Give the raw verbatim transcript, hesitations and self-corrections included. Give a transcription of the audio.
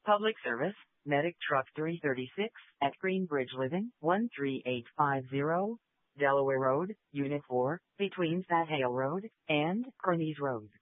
Public service, Medic Truck three thirty-six at Greenbridge Living, one three eight five zero, Delaware Road, Unit four, between Fat Hale Road and Cornies Road.